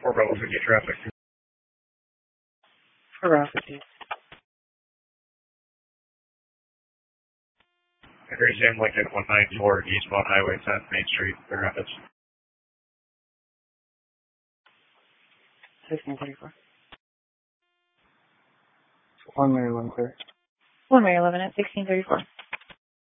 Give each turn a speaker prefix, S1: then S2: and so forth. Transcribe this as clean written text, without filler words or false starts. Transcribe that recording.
S1: 4 Bravo 50 traffic.
S2: 4 Bravo 50.
S1: Agrees in Lincoln 194 eastbound Highway 10, Main Street, Grand Rapids.
S2: 1634.
S3: 1 Mary 11 clear.
S2: 1 Mary 11 at 1634.